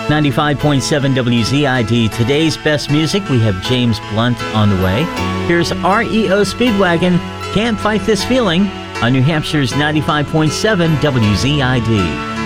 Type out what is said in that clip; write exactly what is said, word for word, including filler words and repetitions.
ninety-five point seven W Z I D. Today's best music, we have James Blunt on the way. Here's R E O Speedwagon, Can't Fight This Feeling, on New Hampshire's ninety-five point seven W Z I D.